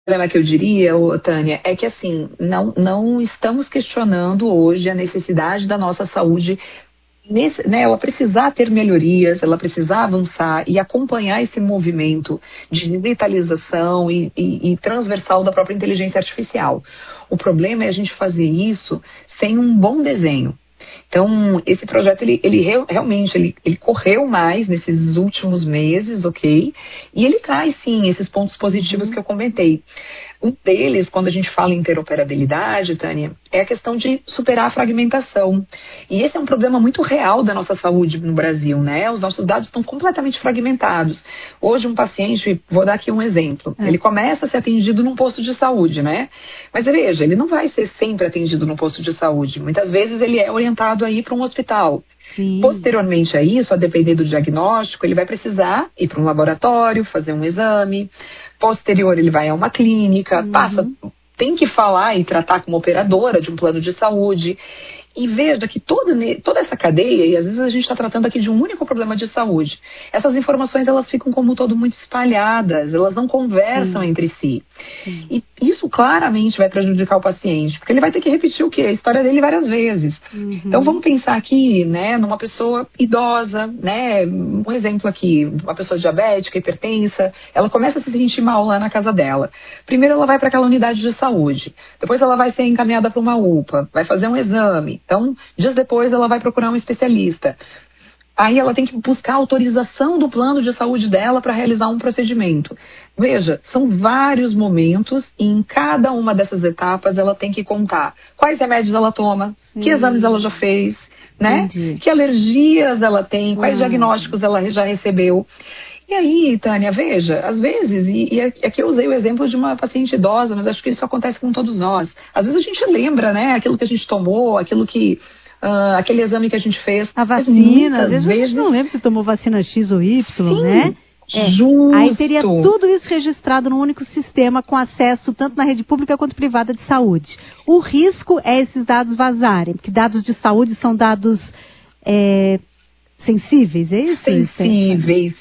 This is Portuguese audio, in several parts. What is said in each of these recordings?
problema que eu diria, Tânia, é que assim, não estamos questionando hoje a necessidade da nossa saúde, ela precisar ter melhorias, ela precisar avançar e acompanhar esse movimento de digitalização e transversal da própria inteligência artificial. O problema é a gente fazer isso sem um bom desenho. Então, esse projeto, realmente ele correu mais nesses últimos meses, ok? E ele traz, sim, esses pontos positivos que eu comentei. Um deles, quando a gente fala em interoperabilidade, Tânia, é a questão de superar a fragmentação. E esse é um problema muito real da nossa saúde no Brasil, né? Os nossos dados estão completamente fragmentados. Hoje, um paciente, vou dar aqui um exemplo, ele começa a ser atendido num posto de saúde, né? Mas veja, ele não vai ser sempre atendido num posto de saúde. Muitas vezes ele é orientado a ir para um hospital. Sim. Posteriormente a isso, a depender do diagnóstico, ele vai precisar ir para um laboratório, fazer um exame. Posterior, ele vai a uma clínica, tem que falar e tratar como operadora de um plano de saúde. E veja que toda essa cadeia, e às vezes a gente está tratando aqui de um único problema de saúde, essas informações elas ficam como um todo muito espalhadas, elas não conversam entre si. E isso claramente vai prejudicar o paciente, porque ele vai ter que repetir o quê? A história dele várias vezes. Então vamos pensar aqui, né, numa pessoa idosa, né, um exemplo aqui, uma pessoa diabética, hipertensa, ela começa a se sentir mal lá na casa dela. Primeiro ela vai para aquela unidade de saúde, depois ela vai ser encaminhada para uma UPA, vai fazer um exame. Então, dias depois ela vai procurar um especialista. Aí ela tem que buscar a autorização do plano de saúde dela para realizar um procedimento. Veja, são vários momentos e em cada uma dessas etapas ela tem que contar quais remédios ela toma, que exames ela já fez, né? Que alergias ela tem, quais diagnósticos ela já recebeu. E aí, Tânia, veja, às vezes, e aqui eu usei o exemplo de uma paciente idosa, mas acho que isso acontece com todos nós. Às vezes a gente lembra, né, aquilo que a gente tomou, aquele exame que a gente fez. A vacina, às vezes a gente não lembra se tomou vacina X ou Y, sim, né? Justo. Aí teria tudo isso registrado num único sistema com acesso tanto na rede pública quanto privada de saúde. O risco é esses dados vazarem, porque dados de saúde são dados sensíveis, é isso? Sensíveis,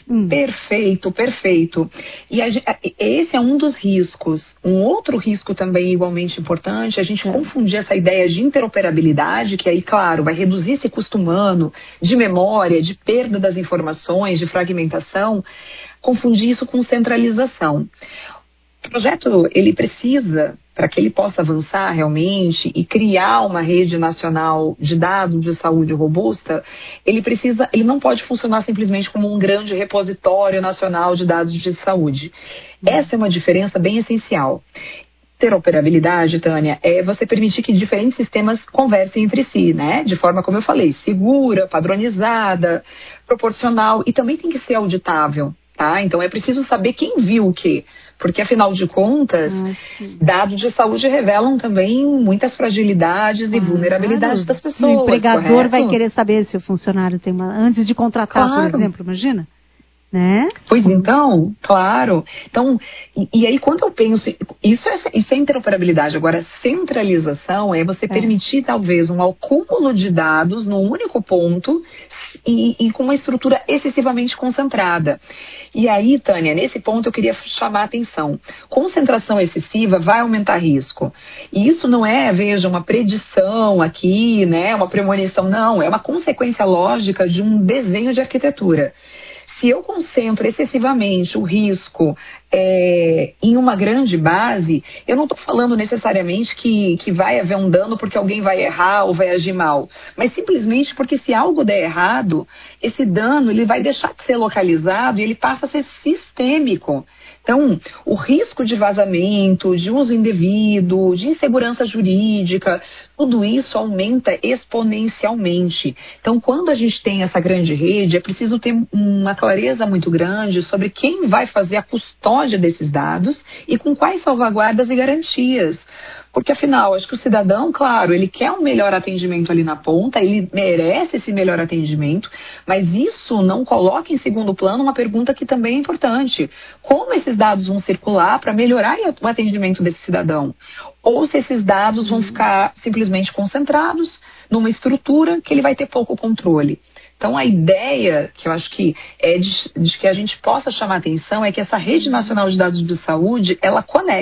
perfeito. E esse é um dos riscos. Um outro risco também igualmente importante é a gente confundir essa ideia de interoperabilidade, que aí, claro, vai reduzir esse custo humano de memória, de perda das informações, de fragmentação, confundir isso com centralização. O projeto, ele precisa, para que ele possa avançar realmente e criar uma rede nacional de dados de saúde robusta, ele não pode funcionar simplesmente como um grande repositório nacional de dados de saúde. Essa é uma diferença bem essencial. Interoperabilidade, Tânia, é você permitir que diferentes sistemas conversem entre si, né? De forma, como eu falei, segura, padronizada, proporcional e também tem que ser auditável. Tá? Então é preciso saber quem viu o quê, porque afinal de contas, dados de saúde revelam também muitas fragilidades e vulnerabilidades das pessoas. O empregador vai querer saber se o funcionário tem antes de contratar, por exemplo, imagina? Né? Pois então, claro. Então, e aí quando eu penso, isso é interoperabilidade. Agora, centralização é você permitir talvez um acúmulo de dados num único ponto e com uma estrutura excessivamente concentrada. E aí, Tânia, nesse ponto eu queria chamar a atenção. Concentração excessiva vai aumentar risco. E isso não é, veja, uma predição aqui, né, uma premonição, não. É uma consequência lógica de um desenho de arquitetura. Se eu concentro excessivamente o risco em uma grande base, eu não estou falando necessariamente que vai haver um dano porque alguém vai errar ou vai agir mal, mas simplesmente porque se algo der errado, esse dano ele vai deixar de ser localizado e ele passa a ser sistêmico. Então, o risco de vazamento, de uso indevido, de insegurança jurídica, tudo isso aumenta exponencialmente. Então, quando a gente tem essa grande rede, é preciso ter uma clareza muito grande sobre quem vai fazer a custódia desses dados e com quais salvaguardas e garantias. Porque, afinal, acho que o cidadão, claro, ele quer um melhor atendimento ali na ponta, ele merece esse melhor atendimento, mas isso não coloca em segundo plano uma pergunta que também é importante. Como esses dados vão circular para melhorar o atendimento desse cidadão? Ou se esses dados vão ficar simplesmente concentrados numa estrutura que ele vai ter pouco controle. Então, a ideia, que eu acho que é de que a gente possa chamar atenção, é que essa rede nacional de dados de saúde, ela conecta